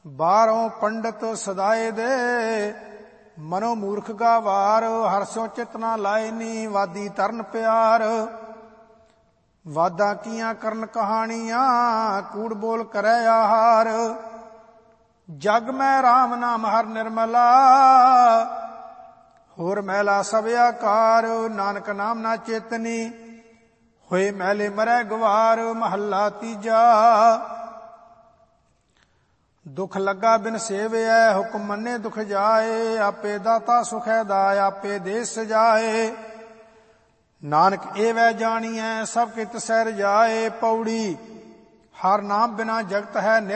ਬਾਹਰੋਂ ਪੰਡਤ ਸਦਾਏ ਦੇ, ਮਨੋ ਮੂਰਖ ਕਾ ਵਾਰ। ਹਰਸੋਂ ਚਿਤ ਨਾ ਲਾਏ ਨੀ, ਵਾਦੀ ਤਰਨ ਪਿਆਰ। ਵਾਦਾਂ ਕੀਆਂ ਕਰਨ ਕਹਾਣੀਆਂ, ਕੂੜ ਬੋਲ ਕਰੈ ਆਹਾਰ। ਜਗ ਮੈਂ ਰਾਮ ਨਾਮ ਹਰ ਨਿਰਮਲਾ, ਹੋਰ ਮਹਿਲਾ ਸਭ ਆਕਾਰ। ਨਾਨਕ ਨਾਮ ਨਾ ਚੇਤਨੀ, ਹੋਏ ਮਹਿਲੇ ਮਰੈ ਗਵਾਰ। ਮਹੱਲਾ ਤੀਜਾ। ਦੁਖ ਲੱਗਾ ਬਿਨ ਸੇਵਿਐ, ਹੁਕਮ ਮੰਨੇ ਦੁਖ ਜਾਏ। ਆਪੇ ਦਾਤਾ ਸੁਖੈ ਦਾਇ, ਆਪੇ ਦੇਸ ਸਜਾਏ। ਨਾਨਕ ਇਹ ਵੈ ਜਾਣੀਐ, ਸਭ ਕੇ ਤਿਸੈ ਰਜਾਏ। ਪੌੜੀ। ਹਰ ਨਾਮ ਬਿਨਾ ਜਗਤ ਹੈ